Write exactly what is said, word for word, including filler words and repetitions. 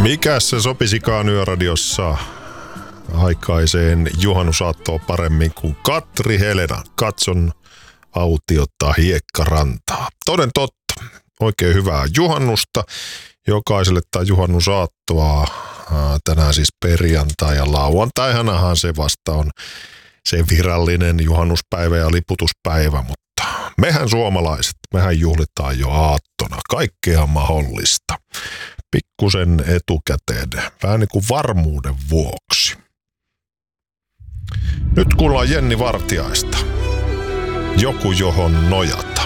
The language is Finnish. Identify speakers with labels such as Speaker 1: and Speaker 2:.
Speaker 1: Mikä se sopisikaan Yöradiossa aikaiseen juhannusaattoon paremmin kuin Katri Helena. Katson autiota hiekkarantaa. Toden totta. Oikein hyvää juhannusta jokaiselle tai juhannusaattoa. Tänään siis perjantai ja lauantaihanahan se vasta on se virallinen juhannuspäivä ja liputuspäivä, mutta mehän suomalaiset, mehän juhlitaan jo aattona kaikkea mahdollista. Pikkusen etukäteen, vähän niin kuin varmuuden vuoksi. Nyt kuullaan Jenni Vartiaista. Joku johon nojata.